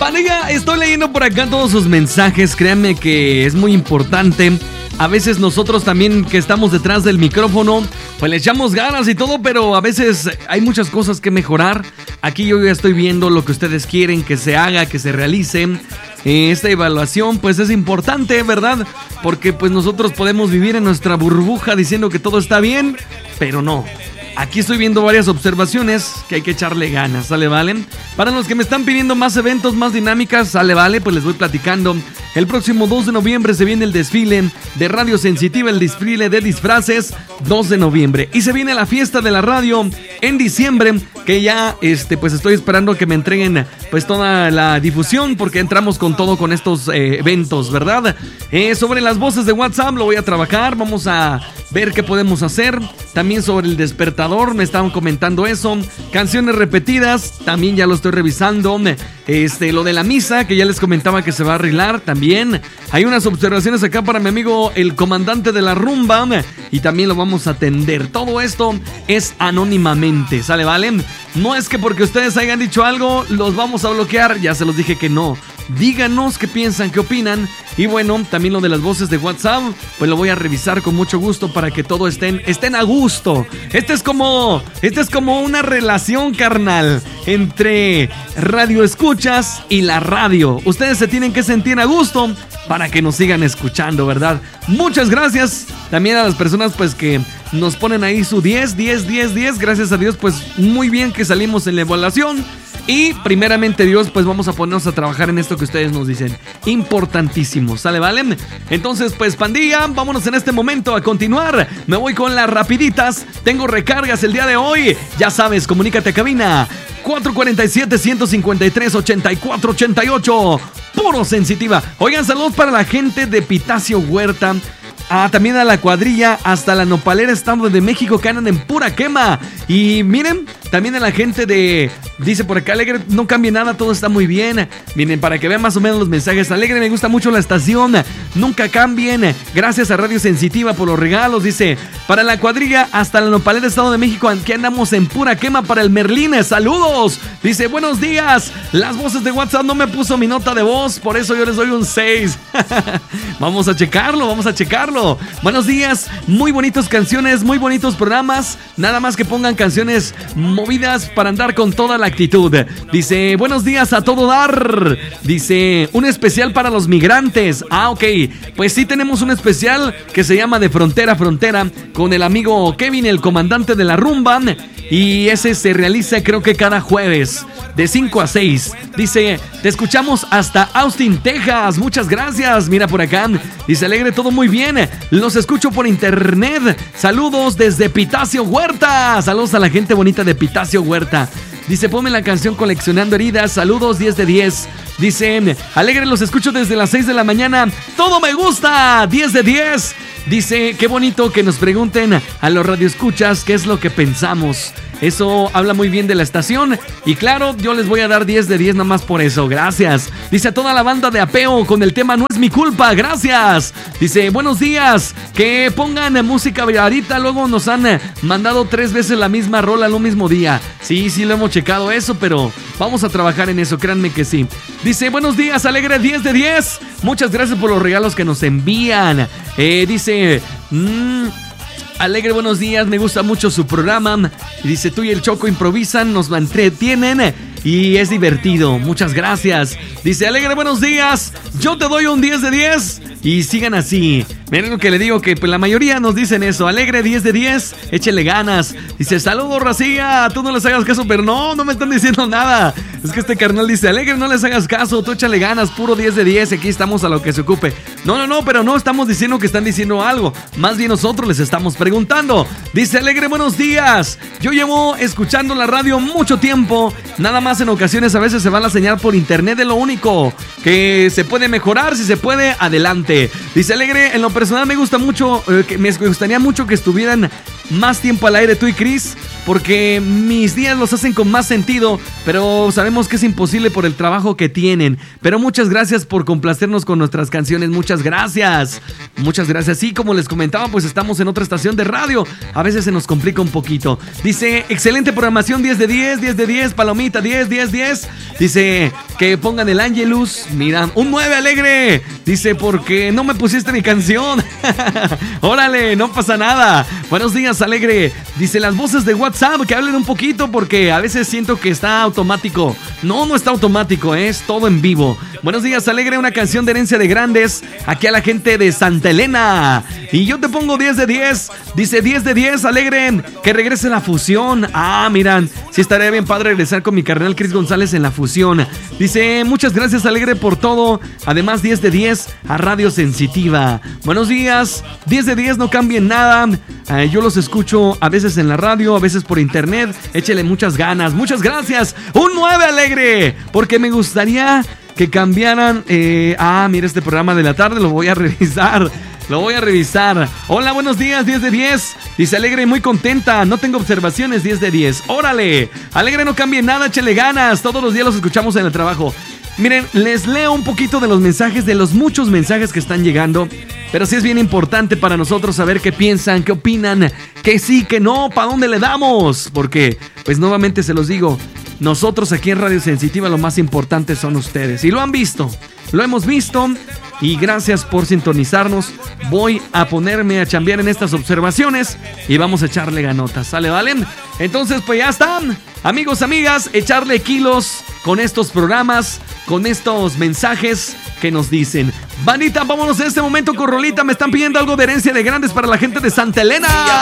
Pandilla, estoy leyendo por acá todos sus mensajes. Créanme que es muy importante. A veces nosotros también que estamos detrás del micrófono, pues le echamos ganas y todo, pero a veces hay muchas cosas que mejorar. Aquí yo ya estoy viendo lo que ustedes quieren que se haga, que se realice. Esta evaluación pues es importante, ¿verdad? Porque pues nosotros podemos vivir en nuestra burbuja diciendo que todo está bien, pero no. Aquí estoy viendo varias observaciones que hay que echarle ganas, ¿sale, vale? Para los que me están pidiendo más eventos, más dinámicas, ¿sale, vale? Pues les voy platicando. El próximo 2 de noviembre se viene el desfile de Radio Sensitiva, el desfile de disfraces, 2 de noviembre. Y se viene la fiesta de la radio en diciembre, que ya pues estoy esperando que me entreguen pues toda la difusión, porque entramos con todo con estos eventos, ¿verdad? Sobre las voces de WhatsApp lo voy a trabajar, vamos a ver qué podemos hacer. También sobre el despertador me estaban comentando eso. Canciones repetidas, también ya lo estoy revisando. Lo de la misa, que ya les comentaba que se va a arreglar también. Hay unas observaciones acá para mi amigo el comandante de la rumba, y también lo vamos a atender. Todo esto es anónimamente, ¿sale, vale? No es que porque ustedes hayan dicho algo los vamos a bloquear, ya se los dije que no. Díganos qué piensan, qué opinan. Y bueno, también lo de las voces de WhatsApp, pues lo voy a revisar con mucho gusto para que todo estén a gusto. Este es como una relación, carnal, entre radio escuchas y la radio. Ustedes se tienen que sentir a gusto para que nos sigan escuchando, ¿verdad? Muchas gracias también a las personas pues que nos ponen ahí su 10. Gracias a Dios, pues muy bien que salimos en la evaluación. Y primeramente Dios, pues vamos a ponernos a trabajar en esto que ustedes nos dicen. Importantísimo, ¿sale, vale? Entonces, pues pandilla, vámonos en este momento a continuar. Me voy con las rapiditas. Tengo recargas el día de hoy. Ya sabes, comunícate a cabina 447-153-8488. Puro Sensitiva. Oigan, saludos para la gente de Pitacio Huerta. También a la cuadrilla hasta la Nopalera, Estado de México, que andan en pura quema. Y miren, también a la gente de... Dice por acá, Alegre, no cambie nada, todo está muy bien. Miren, para que vean más o menos los mensajes. Alegre, me gusta mucho la estación, nunca cambien. Gracias a Radio Sensitiva por los regalos. Dice, para la cuadrilla hasta la Nopalera, Estado de México, aquí andamos en pura quema para el Merlín. Saludos. Dice, buenos días. Las voces de WhatsApp no me puso mi nota de voz, por eso yo les doy un 6. Vamos a checarlo. Buenos días, muy bonitas canciones, muy bonitos programas. Nada más que pongan canciones movidas para andar con toda la actitud. Dice, buenos días a todo dar. Dice, un especial para los migrantes. Ok, pues sí tenemos un especial que se llama De Frontera a Frontera con el amigo Kevin, el comandante de la rumba. Y ese se realiza creo que cada jueves de 5 a 6. Dice, te escuchamos hasta Austin, Texas. Muchas gracias. Mira por acá. Dice, Alegre, todo muy bien. Los escucho por internet. Saludos desde Pitacio Huerta. Saludos a la gente bonita de Pitacio Huerta. Dice, ponme la canción Coleccionando Heridas. Saludos, 10 de 10. Dice, Alegre, los escucho desde las 6 de la mañana. Todo me gusta, 10 de 10. Dice, qué bonito que nos pregunten a los radioescuchas qué es lo que pensamos. Eso habla muy bien de la estación. Y claro, yo les voy a dar 10 de 10 nada más por eso. Gracias. Dice, a toda la banda de Apeo con el tema No es mi culpa. Gracias. Dice, buenos días. Que pongan música ahorita. Luego nos han mandado 3 veces la misma rola el mismo día. Sí, lo hemos checado eso, pero vamos a trabajar en eso, créanme que sí. Dice, buenos días, Alegre, 10 de 10. Muchas gracias por los regalos que nos envían. Dice, Alegre, buenos días, me gusta mucho su programa. Y dice, tú y el Choco improvisan, nos entretienen y es divertido. Muchas gracias. Dice, Alegre, buenos días, yo te doy un 10 de 10 y sigan así. Miren lo que le digo, que pues la mayoría nos dicen eso. Alegre, 10 de 10, échele ganas. Dice, saludos, Racilla, tú no les hagas caso. Pero no me están diciendo nada. Es que este carnal dice, Alegre, no les hagas caso, tú échale ganas, puro 10 de 10, aquí estamos a lo que se ocupe. No, pero no estamos diciendo que están diciendo algo. Más bien nosotros les estamos preguntando. Dice, Alegre, buenos días, yo llevo escuchando la radio mucho tiempo. Nada más en ocasiones a veces se va la señal por internet, de lo único que se puede mejorar, si se puede, adelante. Dice, Alegre, en lo personal me gusta mucho, me gustaría mucho que estuvieran más tiempo al aire tú y Chris, porque mis días los hacen con más sentido, pero sabemos que es imposible por el trabajo que tienen. Pero muchas gracias por complacernos con nuestras canciones, muchas gracias. Sí, como les comentaba, pues estamos en otra estación de radio, a veces se nos complica un poquito. Dice, excelente programación, 10 de 10, 10 de 10, palomita, 10, 10, 10. Dice, que pongan el Angelus. Mira, un 9 alegre. Dice, porque no me pusiste mi canción. Órale, no pasa nada. Buenos días, alegre. Dice, las voces de WhatsApp que hablen un poquito porque a veces siento que está automático. No está automático, es todo en vivo. Buenos días, alegre, una canción de Herencia de Grandes. Aquí a la gente de Santa Elena. Y yo te pongo 10 de 10. Dice 10 de 10, alegre, que regrese la fusión. Miran, sí estaría bien padre regresar con mi carnal Chris González en la fusión. Dice, muchas gracias, alegre, por todo. Además, 10 de 10 a Radio Sensitiva. Buenos días, 10 de 10, no cambien nada. Yo los escucho a veces en la radio, a veces por internet. Échele muchas ganas, muchas gracias. Un 9 alegre, porque me gustaría que cambiaran. Mira, este programa de la tarde lo voy a revisar. Hola, buenos días, 10 de 10. Dice, alegre, muy contenta. No tengo observaciones, 10 de 10. Órale, alegre, no cambie nada, échele ganas. Todos los días los escuchamos en el trabajo. Miren, les leo un poquito de los mensajes, de los muchos mensajes que están llegando. Pero sí es bien importante para nosotros saber qué piensan, qué opinan, que sí, que no, para dónde le damos. Porque, pues nuevamente se los digo, nosotros aquí en Radio Sensitiva lo más importante son ustedes. Y lo han visto, lo hemos visto. Y gracias por sintonizarnos. Voy a ponerme a chambear en estas observaciones y vamos a echarle ganotas, ¿sale, vale? Entonces, pues ya están, amigos, amigas, echarle kilos con estos programas, con estos mensajes que nos dicen. Bandita, vámonos en este momento con rolita. Me están pidiendo algo de Herencia de Grandes para la gente de Santa Elena.